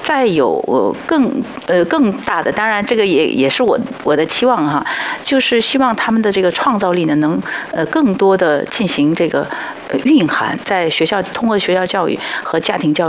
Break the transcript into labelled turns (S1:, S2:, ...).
S1: 再有更大的，当然这个也是我的期望哈，就是希望他们的这个创造力呢能更多的进行这个蕴含在学校，通过学校教育和家庭教育